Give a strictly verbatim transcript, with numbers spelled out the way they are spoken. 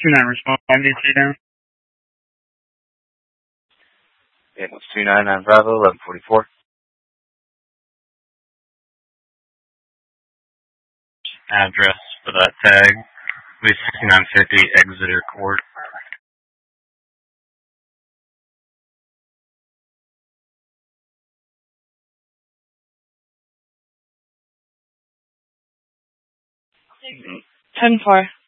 two nine respond. D T down. Yeah, it's two nine nine Bravo, eleven forty-four. Address for that tag. We sixty-nine fifty Exeter Court. ten four.